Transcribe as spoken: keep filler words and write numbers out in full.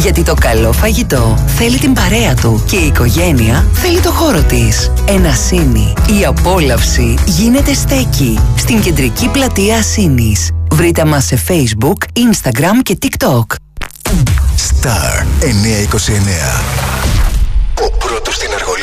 Γιατί το καλό φαγητό θέλει την παρέα του και η οικογένεια θέλει το χώρο της. Ένα Ασίνι. Η απόλαυση γίνεται στέκη στην κεντρική πλατεία Ασίνης. Βρείτε μας σε Facebook, Instagram και TikTok. Star εννιακόσια είκοσι εννέα. Ο πρώτος στην αργό.